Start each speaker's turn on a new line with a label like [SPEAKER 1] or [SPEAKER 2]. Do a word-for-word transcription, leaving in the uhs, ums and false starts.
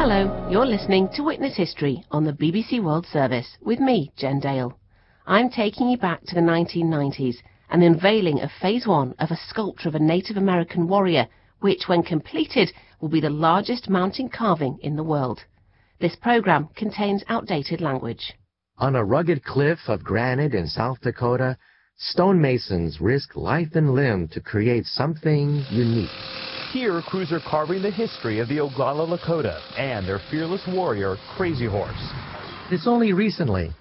[SPEAKER 1] Hello, you're listening to Witness History on the B B C World Service with me, Jen Dale. I'm taking you back to the nineteen nineties and the unveiling of Phase one of a sculpture of a Native American warrior, which, when completed, will be the largest mountain carving in the world. This programme contains outdated language.
[SPEAKER 2] On a rugged cliff of granite in South Dakota, stonemasons risk life and limb to create something unique.
[SPEAKER 3] Here, crews are carving the history of the Oglala Lakota and their fearless warrior, Crazy Horse.
[SPEAKER 2] It's only recently